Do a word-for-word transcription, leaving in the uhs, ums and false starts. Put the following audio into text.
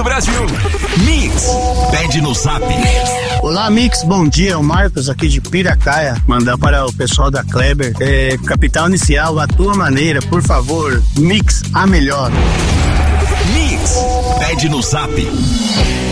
do Brasil. Mix, pede no Zap. Olá, Mix, bom dia, o Marcos aqui de Piracaia, mandar para o pessoal da Kleber, é, capital inicial, a tua maneira, por favor, Mix, a melhor. Mix, pede no Zap.